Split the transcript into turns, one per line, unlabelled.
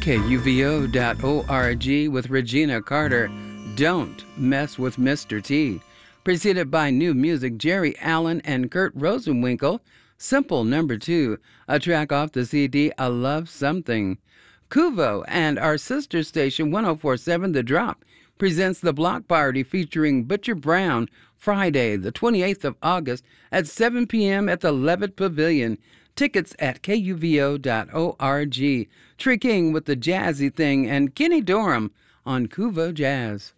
KUVO.org with Regina Carter. Don't Mess with Mr. T. Preceded by new music, Jerry Allen and Kurt Rosenwinkel. Simple Number 2, a track off the CD I Love Something. Kuvo and our sister station 1047 The Drop presents The Block Party featuring Butcher Brown Friday, the 28th of August at 7 p.m. at the Levitt Pavilion. Tickets at KUVO.org. Tree King with the Jazzy Thing and Kenny Dorham on Kuvo Jazz.